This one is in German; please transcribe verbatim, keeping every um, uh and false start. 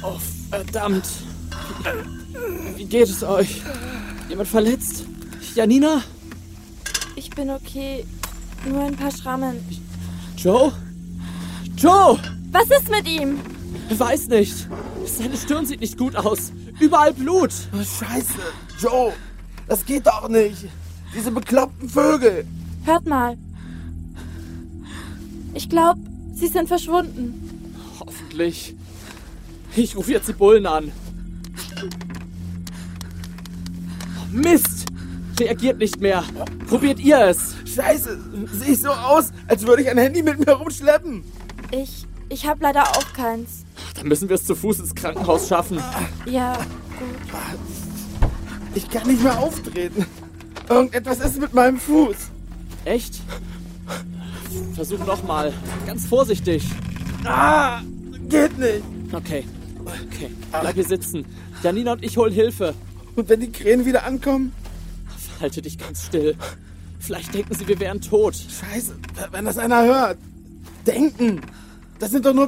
Oh, verdammt. Wie geht es euch? Jemand verletzt? Janina? Ich bin okay. Nur ein paar Schrammen. Joe? Joe! Was ist mit ihm? Ich weiß nicht. Seine Stirn sieht nicht gut aus. Überall Blut. Oh, Scheiße. Joe, das geht doch nicht. Diese bekloppten Vögel. Hört mal. Ich glaube, sie sind verschwunden. Hoffentlich. Ich rufe jetzt die Bullen an. Oh, Mist! Reagiert nicht mehr. Probiert ihr es. Scheiße, sehe ich so aus, als würde ich ein Handy mit mir rumschleppen. Ich, ich habe leider auch keins. Dann müssen wir es zu Fuß ins Krankenhaus schaffen. Ja, gut. Ich kann nicht mehr auftreten. Irgendetwas ist mit meinem Fuß. Echt? Versuch nochmal. Ganz vorsichtig. Ah, geht nicht. Okay. Okay. Bleib hier sitzen. Janina und ich holen Hilfe. Und wenn die Krähen wieder ankommen? Halte dich ganz still. Vielleicht denken sie, wir wären tot. Scheiße, wenn das einer hört. Denken. Das sind doch nur